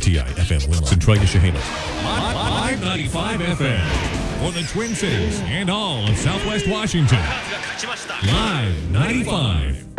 WITI FM Winlow, Centralia, Chehalis. Live 95 FM for the Twin Cities and all of Southwest Washington. Live 95.